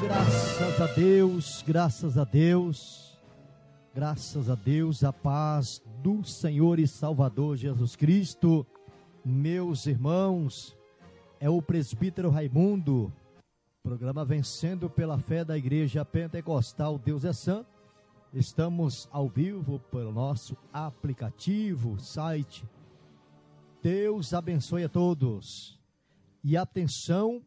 Graças a Deus, graças a Deus, graças a Deus, a paz do Senhor e Salvador Jesus Cristo. Meus irmãos, é o presbítero Raimundo, programa Vencendo pela Fé da Igreja Pentecostal Deus é Santo. Estamos ao vivo pelo nosso aplicativo, site. Deus abençoe a todos. E atenção,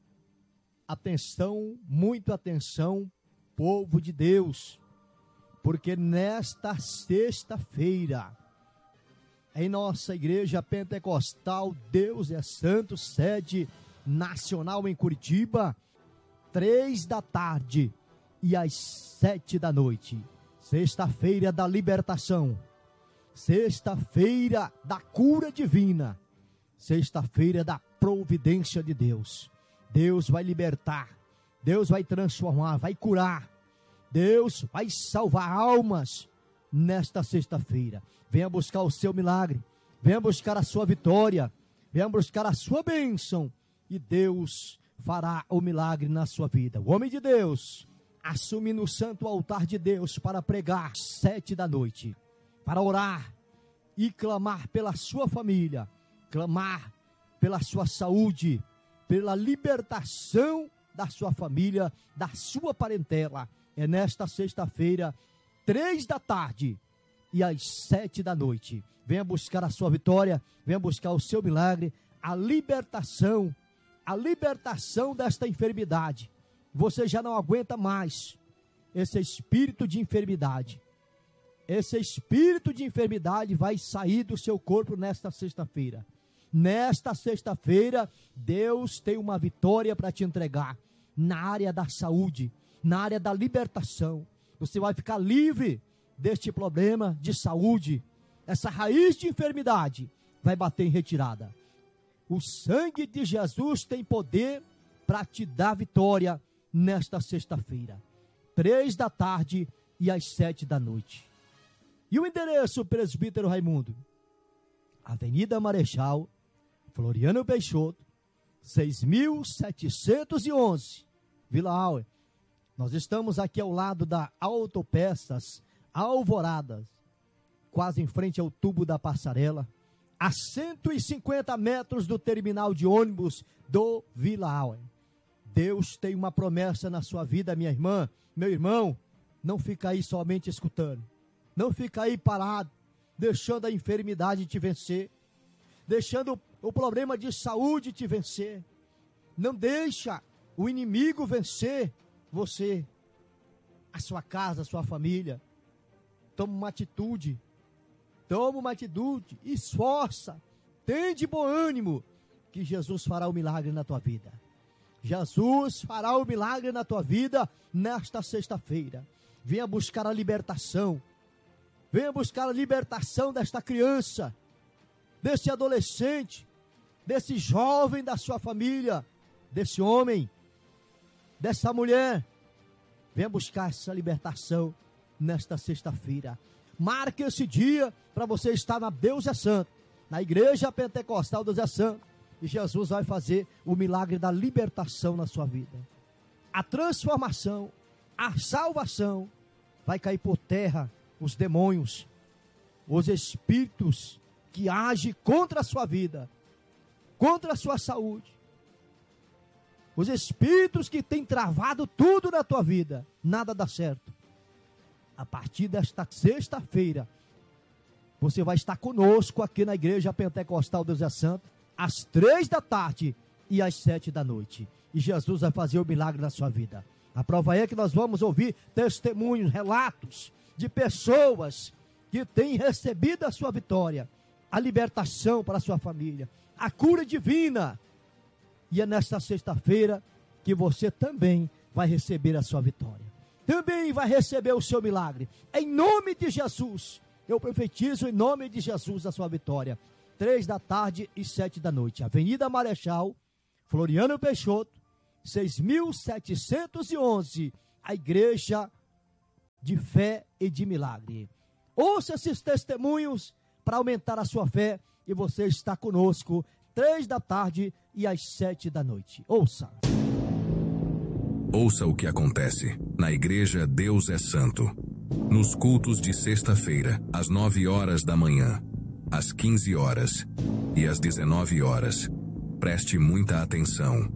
muita atenção, povo de Deus, porque nesta sexta-feira, em nossa igreja pentecostal Deus é Santo, sede nacional em Curitiba, 3 da tarde e às 7 da noite, sexta-feira da libertação, sexta-feira da cura divina, sexta-feira da providência de Deus. Deus vai libertar, Deus vai transformar, vai curar, Deus vai salvar almas nesta sexta-feira. Venha buscar o seu milagre, venha buscar a sua vitória, venha buscar a sua bênção e Deus fará o milagre na sua vida. O homem de Deus assume no santo altar de Deus para pregar 7 da noite, para orar e clamar pela sua família, clamar pela sua saúde, pela libertação da sua família, da sua parentela. É nesta sexta-feira, 3 da tarde e às 7 da noite. Venha buscar a sua vitória, venha buscar o seu milagre, a libertação desta enfermidade. Você já não aguenta mais esse espírito de enfermidade. Esse espírito de enfermidade vai sair do seu corpo nesta sexta-feira. Nesta sexta-feira, Deus tem uma vitória para te entregar na área da saúde, na área da libertação. Você vai ficar livre deste problema de saúde. Essa raiz de enfermidade vai bater em retirada. O sangue de Jesus tem poder para te dar vitória nesta sexta-feira, 3 da tarde e às 7 da noite. E o endereço, presbítero Raimundo? Avenida Marechal Floriano Peixoto, 6.711, Vila Auer. Nós estamos aqui ao lado da Autopeças Alvoradas, quase em frente ao tubo da passarela, a 150 metros do terminal de ônibus do Vila Auer. Deus tem uma promessa na sua vida, minha irmã, meu irmão. Não fica aí somente escutando, não fica aí parado, deixando a enfermidade te vencer, deixando o problema de saúde te vencer. Não deixa o inimigo vencer você, a sua casa, a sua família. Toma uma atitude, esforça, tem de bom ânimo, que Jesus fará o milagre na tua vida. Jesus fará o milagre na tua vida nesta sexta-feira. Venha buscar a libertação, venha buscar a libertação desta criança, desse adolescente, desse jovem da sua família, desse homem, dessa mulher. Venha buscar essa libertação nesta sexta-feira. Marque esse dia para você estar na Deus é Santo, na Igreja Pentecostal Deus é Santo, e Jesus vai fazer o milagre da libertação na sua vida. A transformação, a salvação, vai cair por terra os demônios, os espíritos que agem contra a sua vida, contra a sua saúde, os espíritos que têm travado tudo na tua vida, nada dá certo. A partir desta sexta-feira, você vai estar conosco aqui na Igreja Pentecostal Deus é Santo, às 3 da tarde e às 7 da noite. E Jesus vai fazer o milagre na sua vida. A prova é que nós vamos ouvir testemunhos, relatos de pessoas que têm recebido a sua vitória, a libertação para a sua família, a cura divina. E é nesta sexta-feira que você também vai receber a sua vitória. Também vai receber o seu milagre. Em nome de Jesus, eu profetizo em nome de Jesus a sua vitória. 3 da tarde e 7 da noite. Avenida Marechal, Floriano Peixoto, 6.711. A Igreja de Fé e de Milagre. Ouça esses testemunhos para aumentar a sua fé e você está conosco 3 da tarde e às 7 da noite. Ouça. Ouça o que acontece na Igreja Deus é Santo. Nos cultos de sexta-feira, às 9 horas da manhã, às 15 horas e às 19 horas. Preste muita atenção.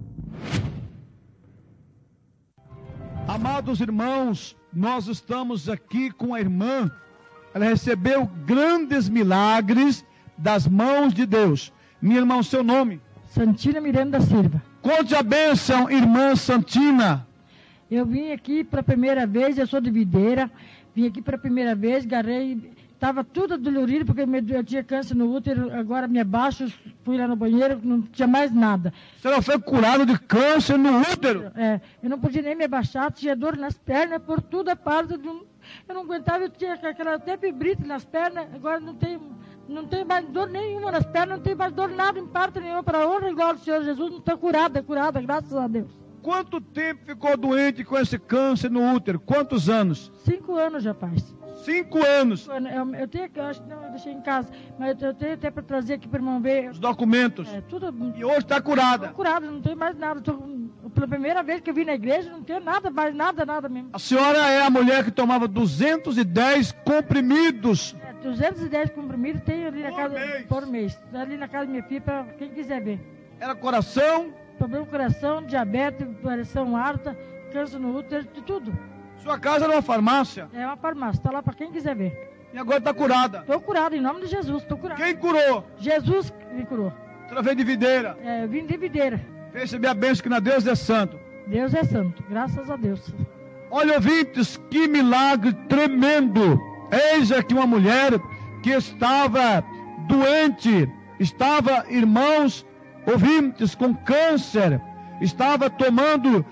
Amados irmãos, nós estamos aqui com a irmã. Ela recebeu grandes milagres das mãos de Deus. Minha irmã, o seu nome? Santina Miranda da Silva. Conte a bênção, irmã Santina. Eu vim aqui para a primeira vez, eu sou de Videira, vim aqui para a primeira vez, garrei, estava tudo dolorido, porque eu tinha câncer no útero, agora me abaixo, fui lá no banheiro, não tinha mais nada. A senhora foi curada de câncer no útero? É, eu não podia nem me abaixar, tinha dor nas pernas, por toda a parte, eu não aguentava, eu tinha aquela até fibrite nas pernas, agora não tem mais dor nenhuma nas pernas, não tem mais dor nada em parte nenhuma, para a honra e glória do Senhor Jesus, não está curada, graças a Deus. Quanto tempo ficou doente com esse câncer no útero? Quantos anos? 5 anos já faz. 5 anos. Eu tenho que, eu acho que não, eu deixei em casa, mas eu tenho até para trazer aqui para irmão ver. Os documentos. Tudo. E hoje está curada. Estou curada, não tenho mais nada. Pela primeira vez que eu vim na igreja, não tenho nada, mais nada mesmo. A senhora é a mulher que tomava 210 comprimidos. 210 comprimidos tem ali na casa mês. Por mês. Ali na casa da minha filha, para quem quiser ver. Era coração? Problema do coração, diabetes, pressão alta, câncer no útero, de tudo. Sua casa era uma farmácia? É uma farmácia, está lá para quem quiser ver. E agora está curada? Estou curada, em nome de Jesus, estou curada. Quem curou? Jesus me curou. A senhora veio de Videira? Eu vim de Videira. Veio receber a bênção que na Deus é santo. Deus é santo, graças a Deus. Olha, ouvintes, que milagre tremendo. Eis aqui uma mulher que estava doente, estava, irmãos, ouvintes, com câncer, estava tomando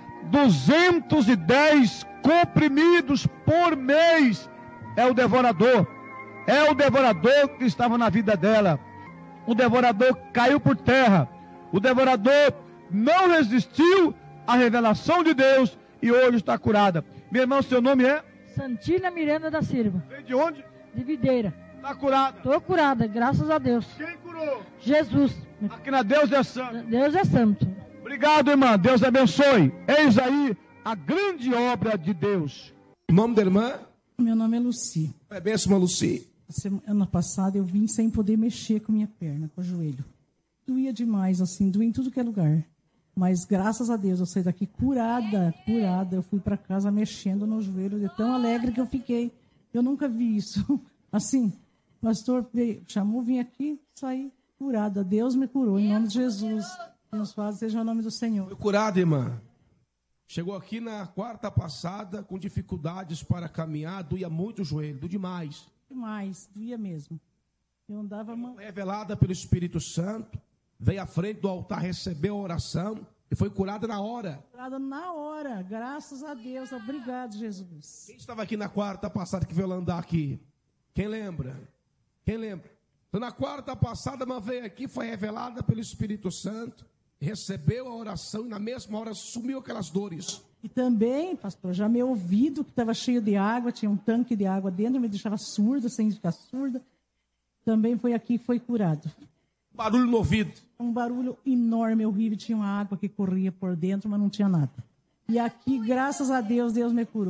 210 comprimidos por mês. É o devorador que estava na vida dela. O devorador caiu por terra. O devorador não resistiu à revelação de Deus e hoje está curada. Meu irmão, seu nome é? Santina Miranda da Silva. Vem de onde? De Videira. Está curada? Estou curada, graças a Deus. Quem curou? Jesus. Aqui na Deus é santo. Deus é santo. Obrigado, irmã. Deus abençoe. Eis aí a grande obra de Deus. O nome da irmã? Meu nome é Luci. É benção, Luci. Semana passada eu vim sem poder mexer com minha perna, com o joelho. Doía demais, assim, doía em tudo que é lugar. Mas graças a Deus eu saí daqui curada. Eu fui para casa mexendo no joelho, de tão alegre que eu fiquei. Eu nunca vi isso. Assim, o pastor chamou, vim aqui, saí curada. Deus me curou, em nome de Jesus. Abençoado seja o nome do Senhor. Foi curada, irmã. Chegou aqui na quarta passada com dificuldades para caminhar, doía muito o joelho, doía demais. Demais, doía mesmo. Eu andava... Revelada pelo Espírito Santo, veio à frente do altar, recebeu a oração e foi curada na hora. Curada na hora, graças a Deus. Obrigado, Jesus. Quem estava aqui na quarta passada que veio andar aqui? Quem lembra? Quem lembra? Então, na quarta passada, uma veio aqui, foi revelada pelo Espírito Santo, recebeu a oração e na mesma hora sumiu aquelas dores. E também, pastor, já meu ouvido, que estava cheio de água, tinha um tanque de água dentro, me deixava surda, sem ficar surda. Também foi aqui, foi curado. Barulho no ouvido. Um barulho enorme, horrível, tinha uma água que corria por dentro, mas não tinha nada. E aqui, graças a Deus, Deus me curou.